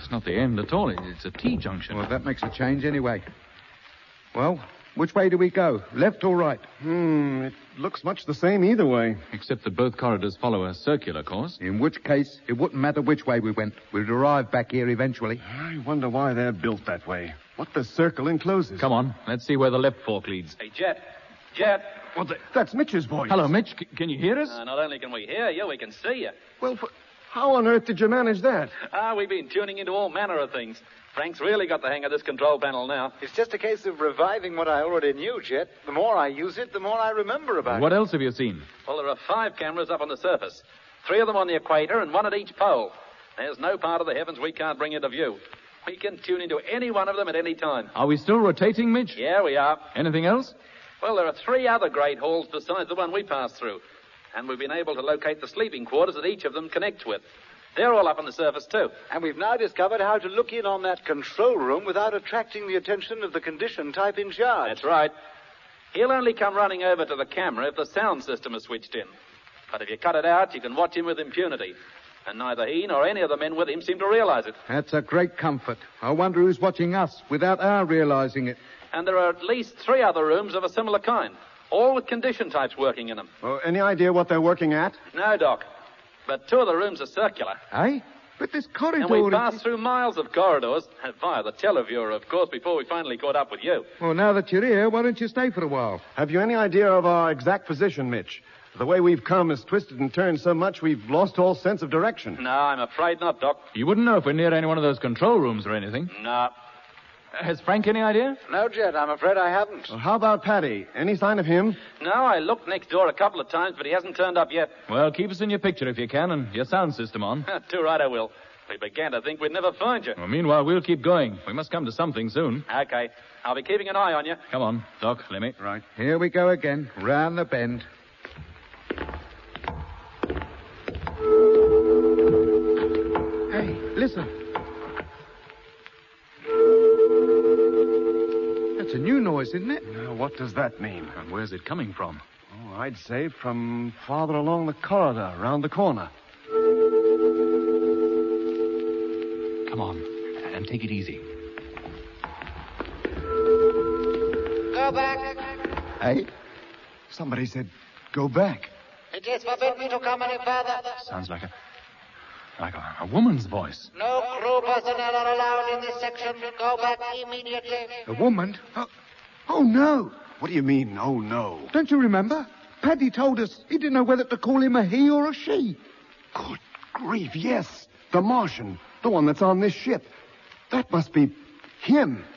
It's not the end at all. It's a T-junction. Well, that makes a change anyway. Well, which way do we go? Left or right? It looks much the same either way. Except that both corridors follow a circular course. In which case, it wouldn't matter which way we went. We'd arrive back here eventually. I wonder why they're built that way. What the circle encloses. Come on, let's see where the left fork leads. Hey, Jet. Jet. That's Mitch's voice. Hello, Mitch. Can you hear us? Not only can we hear you, we can see you. Well, how on earth did you manage that? We've been tuning into all manner of things. Frank's really got the hang of this control panel now. It's just a case of reviving what I already knew, Jet. The more I use it, the more I remember about it. What else have you seen? Well, there are 5 cameras up on the surface. 3 of them on the equator and 1 at each pole. There's no part of the heavens we can't bring into view. We can tune into any one of them at any time. Are we still rotating, Mitch? Yeah, we are. Anything else? Well, there are 3 other great halls besides the one we passed through. And we've been able to locate the sleeping quarters that each of them connects with. They're all up on the surface, too. And we've now discovered how to look in on that control room without attracting the attention of the condition type in charge. That's right. He'll only come running over to the camera if the sound system is switched in. But if you cut it out, you can watch him with impunity. And neither he nor any of the men with him seem to realize it. That's a great comfort. I wonder who's watching us without our realizing it. And there are at least 3 other rooms of a similar kind, all with condition types working in them. Well, any idea what they're working at? No, Doc. But 2 of the rooms are circular. Eh? But this corridor... And we passed through miles of corridors, via the televiewer, of course, before we finally caught up with you. Well, now that you're here, why don't you stay for a while? Have you any idea of our exact position, Mitch? The way we've come is twisted and turned so much we've lost all sense of direction. No, I'm afraid not, Doc. You wouldn't know if we're near any one of those control rooms or anything. No. Has Frank any idea? No, Jet, I'm afraid I haven't. Well, how about Paddy? Any sign of him? No, I looked next door a couple of times, but he hasn't turned up yet. Well, keep us in your picture if you can, and your sound system on. Too right, I will. We began to think we'd never find you. Well, meanwhile, we'll keep going. We must come to something soon. Okay. I'll be keeping an eye on you. Come on, Doc, let me. Right. Here we go again, round the bend. Hey, listen. That's a new noise, isn't it? Now, what does that mean? And where's it coming from? Oh, I'd say from farther along the corridor, around the corner. Come on, and take it easy. Go back. Hey? Somebody said, go back. It is forbidden me to come any further. Sounds like a woman's voice. No crew personnel are allowed in this section. Go back immediately. A woman? Oh, no. What do you mean, oh, no? Don't you remember? Paddy told us he didn't know whether to call him a he or a she. Good grief, yes. The Martian. The one that's on this ship. That must be him.